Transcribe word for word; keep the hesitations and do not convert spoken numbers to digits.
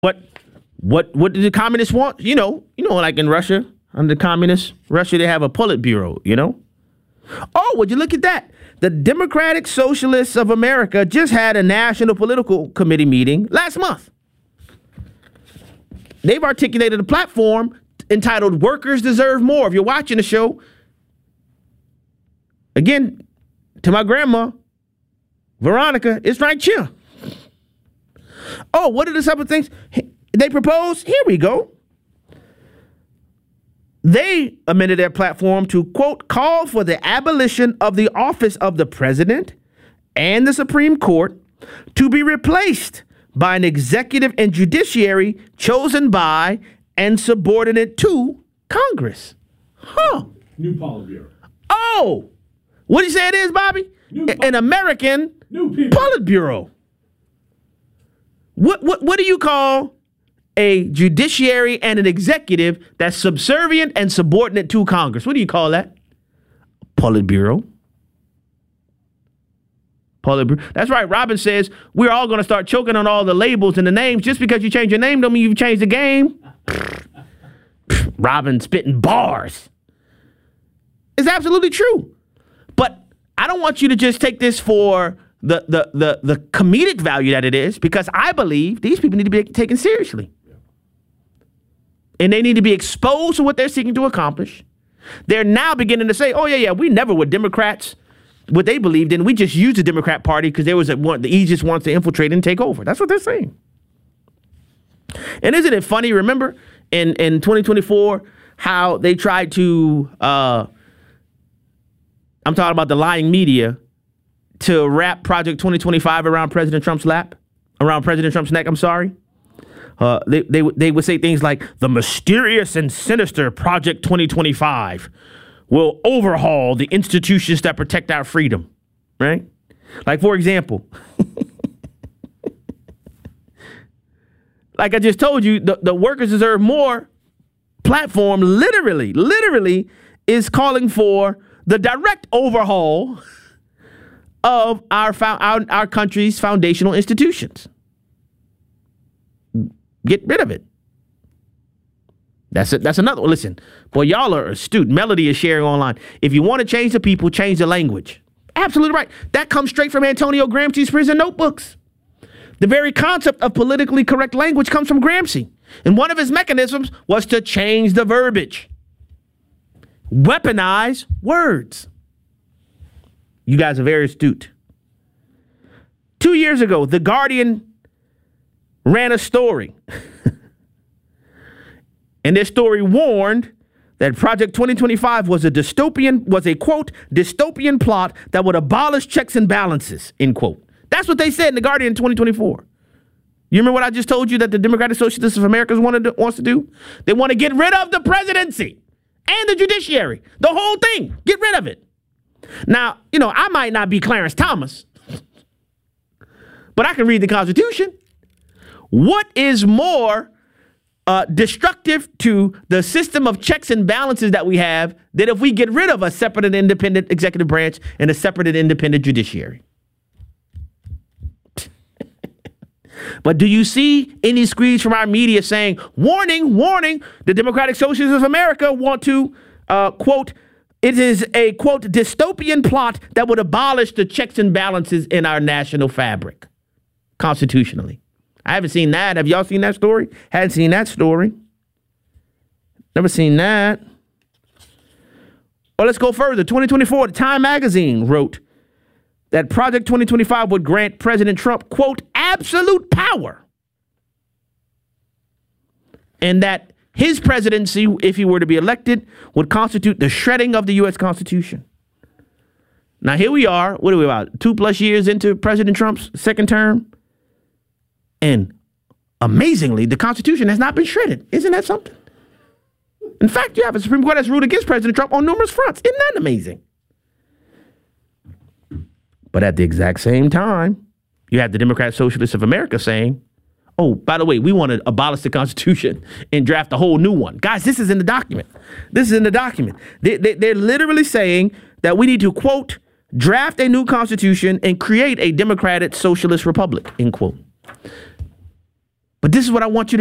What what what did the communists want? You know, you know, like in Russia, under communists, Russia, they have a Politburo, you know? Oh, would you look at that? The Democratic Socialists of America just had a National Political Committee meeting last month. They've articulated a platform entitled Workers Deserve More. If you're watching the show, again, to my grandma, Veronica, it's right here. Oh, what are the some of things they propose? Here we go. They amended their platform to, quote, call for the abolition of the office of the president and the Supreme Court to be replaced by an executive and judiciary chosen by and subordinate to Congress. Huh. New Politburo. Oh, what do you say it is, Bobby? New A- An American New people. Politburo. What, what, what do you call a judiciary and an executive that's subservient and subordinate to Congress? What do you call that? Politburo. Politburo. That's right. Robin says we're all going to start choking on all the labels and the names. Just because you change your name don't mean you've changed the game. Robin spitting bars. It's absolutely true. But I don't want you to just take this for the, the, the, the comedic value that it is, because I believe these people need to be taken seriously. And they need to be exposed to what they're seeking to accomplish. They're now beginning to say, oh, yeah, yeah, we never were Democrats. What they believed in, we just used the Democrat Party because there was a, one, the easiest ones to infiltrate and take over. That's what they're saying. And isn't it funny, remember, in, in twenty twenty-four, how they tried to, uh, I'm talking about the lying media, to wrap Project twenty twenty-five around President Trump's lap, around President Trump's neck, I'm sorry. Uh, they, they, they would say things like, the mysterious and sinister Project twenty twenty-five will overhaul the institutions that protect our freedom, right? Like, for example, like I just told you, the, the Workers Deserve More platform literally, literally is calling for the direct overhaul of our, our, our country's foundational institutions. Get rid of it. That's it. That's another one. Listen, boy, y'all are astute. Melody is sharing online. If you want to change the people, change the language. Absolutely right. That comes straight from Antonio Gramsci's prison notebooks. The very concept of politically correct language comes from Gramsci. And one of his mechanisms was to change the verbiage. Weaponize words. You guys are very astute. Two years ago, The Guardian ran a story. And this story warned that Project twenty twenty-five was a dystopian, was a, quote, dystopian plot that would abolish checks and balances, end quote. That's what they said in The Guardian in twenty twenty-four. You remember what I just told you that the Democratic Socialists of America wanted to, wants to do? They want to get rid of the presidency and the judiciary. The whole thing. Get rid of it. Now, you know, I might not be Clarence Thomas, but I can read the Constitution. What is more uh, destructive to the system of checks and balances that we have than if we get rid of a separate and independent executive branch and a separate and independent judiciary? But do you see any screeds from our media saying, warning, warning, the Democratic Socialists of America want to, uh, quote, it is a, quote, dystopian plot that would abolish the checks and balances in our national fabric constitutionally. I haven't seen that. Have y'all seen that story? Hadn't seen that story. Never seen that. Well, let's go further. twenty twenty-four, the Time magazine wrote that Project twenty twenty-five would grant President Trump, quote, absolute power. And that his presidency, if he were to be elected, would constitute the shredding of the U S Constitution. Now, here we are. What are we about? Two plus years into President Trump's second term. And amazingly, the Constitution has not been shredded. Isn't that something? In fact, you have a Supreme Court that's ruled against President Trump on numerous fronts. Isn't that amazing? But at the exact same time, you have the Democratic Socialists of America saying, oh, by the way, we want to abolish the Constitution and draft a whole new one. Guys, this is in the document. This is in the document. They, they, they're literally saying that we need to, quote, draft a new Constitution and create a democratic socialist republic, end quote. But this is what I want you to